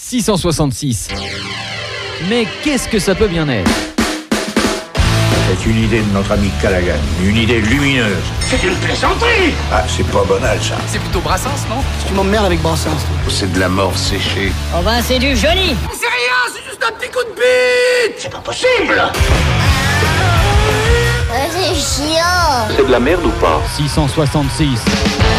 666. Mais qu'est-ce que ça peut bien être? C'est une idée de notre ami Callaghan, une idée lumineuse. C'est une plaisanterie. Ah, c'est pas banal ça. C'est plutôt Brassens, non? Tu m'emmerdes avec Brassens, toi. C'est de la mort séchée. Oh ben c'est du joli. C'est rien, c'est juste un petit coup de bite. C'est pas possible. C'est chiant. C'est de la merde ou pas? 666.